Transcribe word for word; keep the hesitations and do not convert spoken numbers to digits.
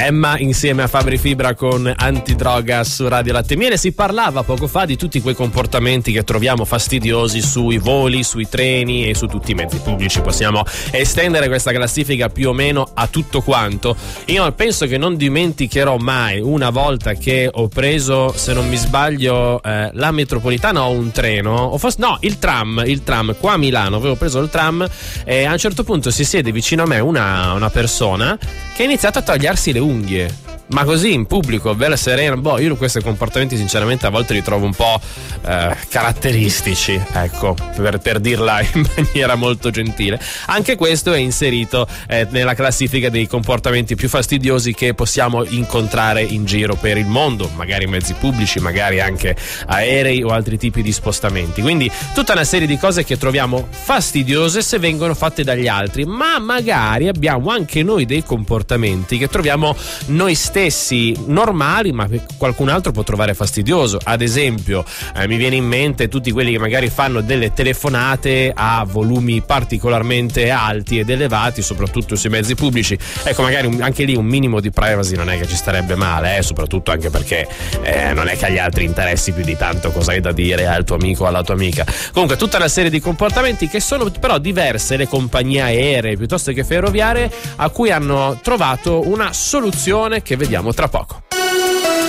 Emma insieme a Fabri Fibra con Antidroga su Radio Latte e Miele. Si parlava poco fa di tutti quei comportamenti che troviamo fastidiosi sui voli, sui treni e su tutti i mezzi pubblici. Possiamo estendere questa classifica più o meno a tutto quanto. Io penso che non dimenticherò mai una volta che ho preso, se non mi sbaglio, eh, la metropolitana o un treno, o forse no, il tram, il tram qua a Milano. Avevo preso il tram e a un certo punto si siede vicino a me una, una persona che ha iniziato a tagliarsi le unghie. Ma così in pubblico, bella serena. Boh, io questi comportamenti sinceramente a volte li trovo un po' eh, caratteristici, ecco, per, per dirla in maniera molto gentile. Anche questo è inserito eh, nella classifica dei comportamenti più fastidiosi che possiamo incontrare in giro per il mondo, magari mezzi pubblici, magari anche aerei o altri tipi di spostamenti. Quindi tutta una serie di cose che troviamo fastidiose se vengono fatte dagli altri, ma magari abbiamo anche noi dei comportamenti che troviamo noi stessi stessi normali, ma che qualcun altro può trovare fastidioso. Ad esempio, eh, mi viene in mente tutti quelli che magari fanno delle telefonate a volumi particolarmente alti ed elevati, soprattutto sui mezzi pubblici. Ecco, magari un, anche lì un minimo di privacy non è che ci starebbe male, eh, soprattutto anche perché eh, non è che agli altri interessi più di tanto cosa hai da dire al tuo amico o alla tua amica. Comunque, tutta una serie di comportamenti che sono però diverse le compagnie aeree piuttosto che ferroviarie, a cui hanno trovato una soluzione che vediamo tra poco.